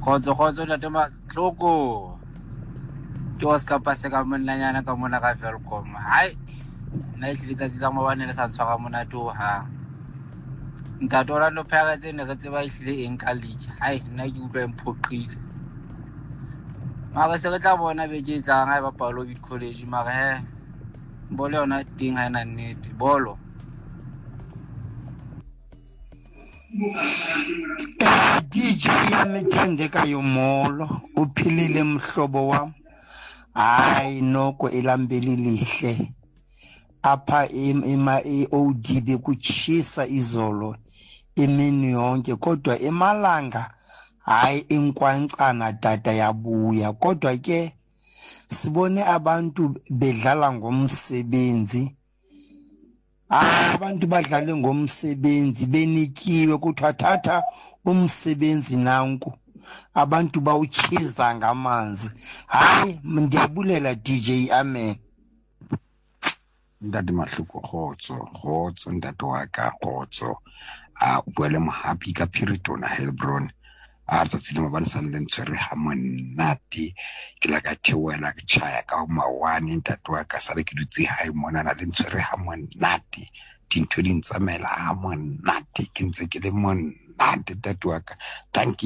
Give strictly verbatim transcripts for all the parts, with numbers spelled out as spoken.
Khotso khotso ntate Mahloko. Ke o ska pase ka monnanyana ka mona ka Velcom. Hai. Na ihlitsa tsela mo bane le sa tshwara mona to ha. Ntate o ralo phega tsene re tseba ihlile eng ka league. Hai nna ke utlwa emphoqile. Mara se re tla bona be ke tla nga ba Paulo Bit College mara he. Bolo yona ting ha ena nnete. Bolo. D J yamethandeka yomolo uphilile mhlobo wam hayi noko elambeli lihle apha ema e-O D bekuchisa izolo imini yonke kodwa emalanga hayi inkwankcana tata yabuya kodwa ke sibone abantu bedlala ngomsebenzi. Abantu badlale ngomsebenzi benikiwe kuthiwa thatha umsebenzi nanku abantu bawuchiza ngamanzi. Hayi ndiyabulela D J Amen. Ntate Mahloko khotso khotso ntate wa ka khotso a buele mohapi ka Piritona Helbron a tsatsile mo bana san le ntshwere ha monate ke la ka theoela ke chaya ka mawane ntate wa ka sale ke dutse hae mona na le ntshwere ha monate dintho di ntsamela ha monate ke ntse ke le monate ntate wa ka thank you.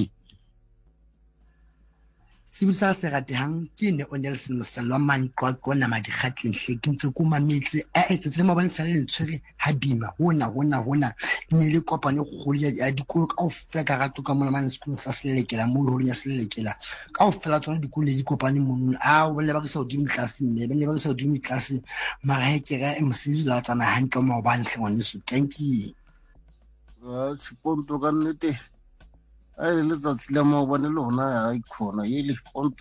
Sibisa se ratehang ke ne o Nelson Mosalwa Manqwaqwa na madikgatleng ke ntse ko mametse a etsetse mo bana sale ntshwere ha bima hona hona hona ne le kopane kgolo ya dikolo ka ofela ka rato ka mona mane sekolo sa selelekela mo ho nya selelekela ka ofela tsona dikolo di kopane mo a o le ba ke sa hodimo class mme ba ne ba ke sa hodimo class mara he ke ga mosidi la tsana hantle mo ba ntle ngwane so thank you. Ah siponto ka nnete ai le tsatsi la mo bone lona ya ikhona yele ponto.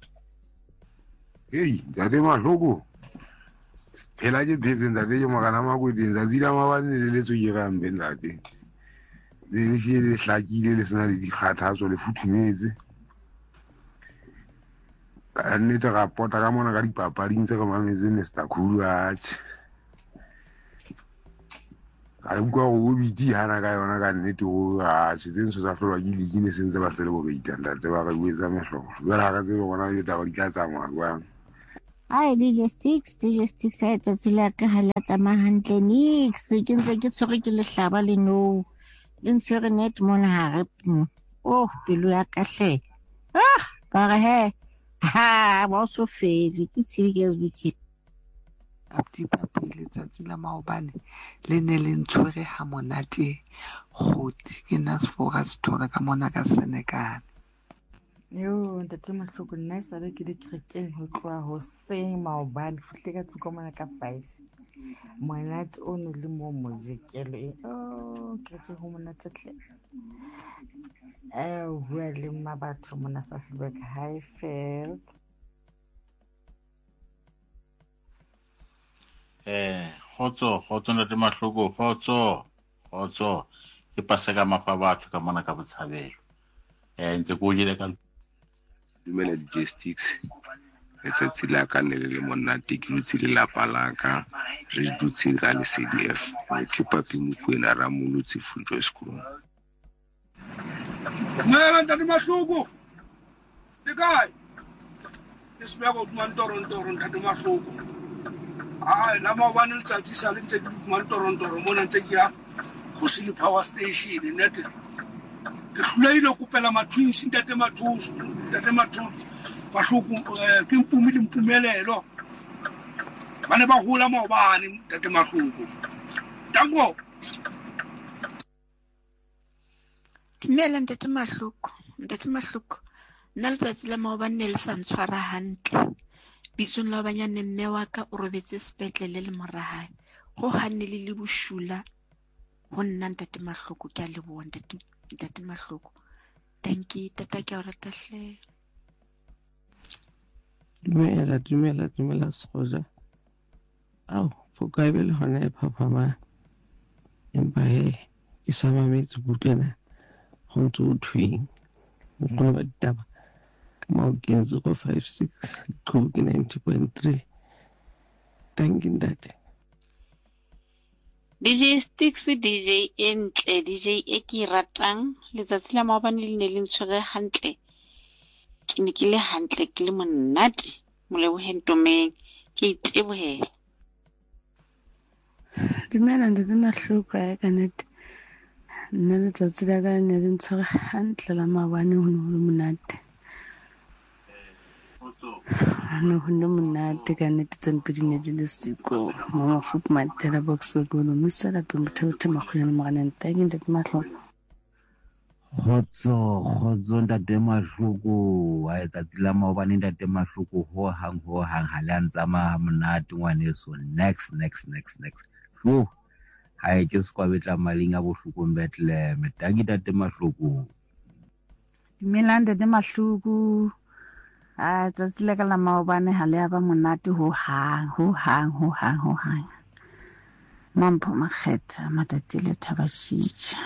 Hey ntate Mahloko phela ke busy ntate ke magana ma go dinza zila mabane le letso ke gambe ntate le le le hlakile le sena le dikgathatso le futhumetse ka nnete ga pota ka mona ka dipapading tse ka mametse Mister Khulu atch a utlwa go biti hana ka yona ka nnete go a tshitse sa hlolwa ke legine sentse ba se le bo beita ntate ba ga buetsa mehlobo jwale ga tsebe bona e taba di ka tsamaya jwang. Ai D J Sticks D J Sticks a etsa tsela ka hala tsamaya hantle nix ke ntse ke tshwere ke lehlaba le no le ntshwere net mona hare oh pelo ya kahle ah ba he ha ba so fele ke tsiri ke sbiki Abdi papile tsatsi la maobane le ne le ntshwere ha monate goti ke nasfora sithora ka mona ka Senegal. Yo ntate Mahloko nna sa le ke dikrekeng ho tloa hoseng maobane futle ka tsuka mona ka five monate o no le mo mozikelo e oh ke ke ho monate tle eh bua le mabatho mona sa Silberg Highfield. Eh, khotso, khotso ntate Mahloko, khotso, khotso, ke pase ka mafa batho ka mona ka Botshabelo. Eh, ntse ko jile ka dumela D J Sticks. Letsatsi la ka ne le monate ke dutse le lapa la ka re dutse ka le C D F ke papi Mokoena ra molutse Fujo School. Mela ntate Mahloko. Dikai? Isibeko kumantoro ntoro ntate Mahloko. Ai la mo bana tsatsi sa le ntse ke kumantoro ntoro mona ntse ke ya go se power station nete. Ke hlwaile go pela matwins ntate Mathusu ntate Mathusu. Mahloko ke mpumi le mpumelelo. Bana ba hula mo bana ntate Mahloko. Dango. Dumela ntate Mahloko, ntate Mahloko. Nna letsatsi la maobane ne le sa ntshwara hantle. Bitsong la banyane mme wa ka o robetse sepetlele le morahae. Ho hanne le le boshula. Ho nna ntate Mahloko ke a leboha ntate ntate Mahloko. Thank you tata ke a rata hle. Dumela dumela dumela Sekgoja. Au foka be le hona e phapama. Empa he ke sa mametse butlana. Ho ntse o thweng. Ho kgona ba ditaba. Mauken zero five six Qhubeke ninety point three. Thank you Dad. D J Sticks D J entle D J e ke ratang letsatsi la maobane le ne le ntshwere hantle ke ne ke le hantle ke le monate Moleboheng Ntomeng ke itebohela. Dumela ntate Mahloka ya ka nnete. Nna letsatsi la ka ne le ntshware hantle la maobane ho ne ho le monate. Ano ho ne monate ka nnete tse mpe di ne di le siko. Mama Fup Matela box wa go no misala pe motho makgolane moganeng ta ke ntate Mahloka. Khotso khotso ntate Mahloka a etsatsi la maobane ntate Mahloka ho hang ho hang ha le ntsama monate ngwaneso. Next next next next Yo, hai ke skwa betla maling a bohloko Bethlehem. Tangi ntate Mahloka. Dumela ntate Mahloka. Ah, tsatsi la ka la maobane ha le aba monate ho hang ho hang ho hang ho hang. Mampho makgetha matati le thabashitša.